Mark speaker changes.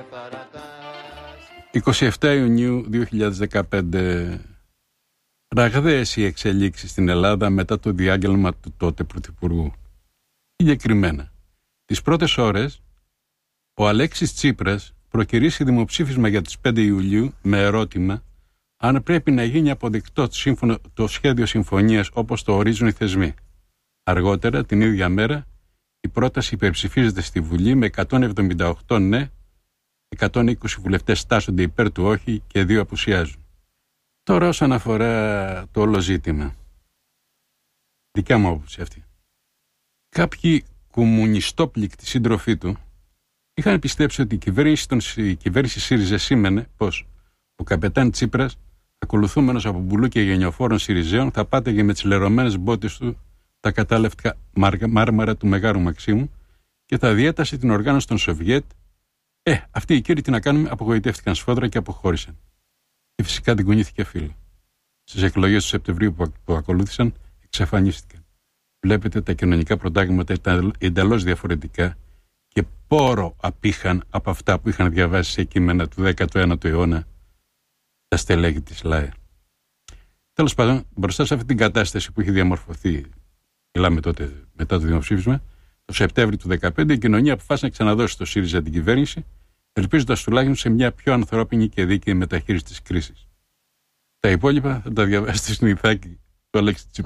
Speaker 1: 27 Ιουνίου 2015. Ραγδαίες οι εξελίξεις στην Ελλάδα μετά το διάγγελμα του τότε Πρωθυπουργού. Συγκεκριμένα, τις πρώτες ώρες ο Αλέξης Τσίπρας προκηρύσσει δημοψήφισμα για τις 5 Ιουλίου με ερώτημα αν πρέπει να γίνει αποδεκτό το σχέδιο συμφωνίας όπως το ορίζουν οι θεσμοί. Αργότερα, την ίδια μέρα, η πρόταση υπερψηφίζεται στη Βουλή με 178 ναι, 120 βουλευτές στάσσονται υπέρ του όχι και 2 απουσιάζουν. Τώρα όσον αφορά το όλο ζήτημα, δικιά μου άποψη αυτή. Κάποιοι κομμουνιστόπληκτοι σύντροφοί του είχαν πιστέψει ότι η κυβέρνηση ΣΥΡΙΖΑ σήμαινε πως ο καπετάν Τσίπρας, ακολουθούμενος από μπουλούκια γενιοφόρων ΣΥΡΙΖΑΙΟΝ, θα πάτεγε με τις λερωμένες μπότες του τα κατάλευκα μάρμαρα του Μεγάρου Μαξίμου και θα διέτασε την οργάνωση των Σοβιέτ. Αυτοί οι κύριοι τι να κάνουμε, απογοητεύτηκαν σφόδρα και αποχώρησαν. Και φυσικά την κουνήθηκε φίλο. Στις εκλογές του Σεπτεμβρίου που ακολούθησαν, εξαφανίστηκαν. Βλέπετε, τα κοινωνικά προτάγματα ήταν εντελώς διαφορετικά και πόρο απήχαν από αυτά που είχαν διαβάσει σε κείμενα του 19ου αιώνα τα στελέχη της ΛΑΕ. Τέλος πάντων, μπροστά σε αυτή την κατάσταση που είχε διαμορφωθεί, μιλάμε τότε μετά το δημοψήφισμα, το Σεπτέμβριο του 2015, η κοινωνία αποφάσισε να ξαναδώσει στο ΣΥΡΙΖΑ την κυβέρνηση, ελπίζοντας τουλάχιστον σε μια πιο ανθρώπινη και δίκαιη μεταχείριση της κρίσης. Τα υπόλοιπα θα τα διαβάσετε στην ηθάκη του Αλέξη Τσίπρα.